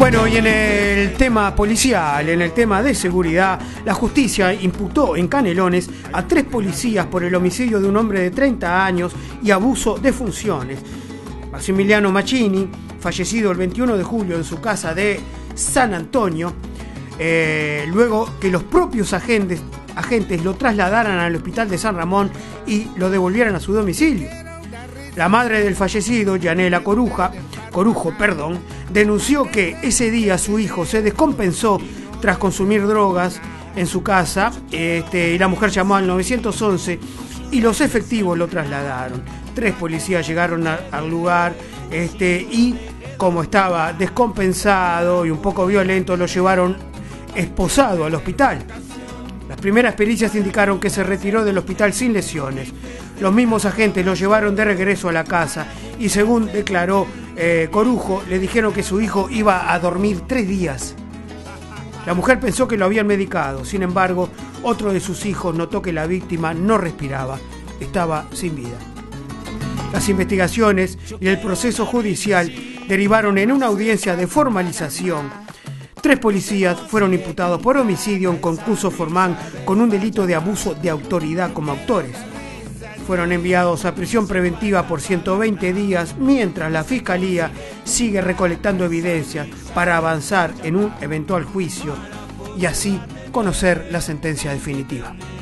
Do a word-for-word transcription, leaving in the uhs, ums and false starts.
Bueno, y en el tema policial, en el tema de seguridad, la justicia imputó en Canelones a tres policías por el homicidio de un hombre de treinta años y abuso de funciones. Maximiliano Machini, fallecido el veintiuno de julio en su casa de San Antonio, eh, luego que los propios agentes, agentes lo trasladaran al hospital de San Ramón y lo devolvieran a su domicilio. La madre del fallecido, Yanela Coruja, Corujo, perdón, denunció que ese día su hijo se descompensó tras consumir drogas en su casa, este, y la mujer llamó al nueve once y los efectivos lo trasladaron. Tres policías llegaron a, al lugar este, y como estaba descompensado y un poco violento, lo llevaron esposado al hospital. Las primeras pericias indicaron que se retiró del hospital sin lesiones. Los mismos agentes lo llevaron de regreso a la casa y, según declaró eh, Corujo, le dijeron que su hijo iba a dormir tres días. La mujer pensó que lo habían medicado. Sin embargo, otro de sus hijos notó que la víctima no respiraba, estaba sin vida. Las investigaciones y el proceso judicial derivaron en una audiencia de formalización. Tres policías fueron imputados por homicidio en concurso formal con un delito de abuso de autoridad como autores. Fueron enviados a prisión preventiva por ciento veinte días, mientras la Fiscalía sigue recolectando evidencias para avanzar en un eventual juicio y así conocer la sentencia definitiva.